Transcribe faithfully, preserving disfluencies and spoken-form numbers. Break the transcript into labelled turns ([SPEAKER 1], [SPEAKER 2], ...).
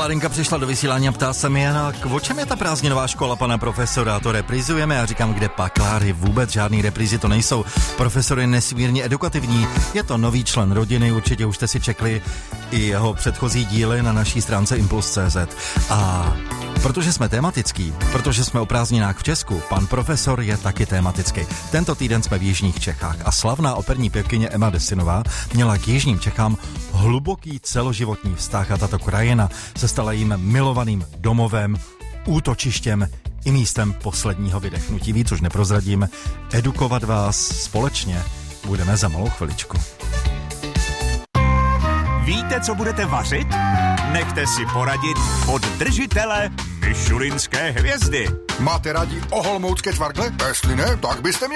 [SPEAKER 1] Klárinka přišla do vysílání a ptá se mi, Jana, o čem je ta prázdninová škola pana profesora? To reprizujeme? Já říkám, kde pak, Kláry, vůbec žádný reprízy to nejsou. Profesor je nesmírně edukativní, je to nový člen rodiny, určitě už jste si čekli i jeho předchozí díly na naší stránce impuls tečka cé zet. A protože jsme tematický, protože jsme o prázdninách v Česku, pan profesor je taky tematický. Tento týden jsme v jižních Čechách a slavná operní pěvkyně Emma Desinová měla k jižním Čechám hluboký celoživotní vztah a tato krajina se stala jím milovaným domovem, útočištěm i místem posledního vydechnutí. Víc už neprozradím, edukovat vás společně budeme za malou chviličku.
[SPEAKER 2] Víte, co budete vařit? Nechte si poradit od držitele mišulinské hvězdy.
[SPEAKER 3] Máte rádi olomoucké tvargle? Jestli ne, tak byste měli.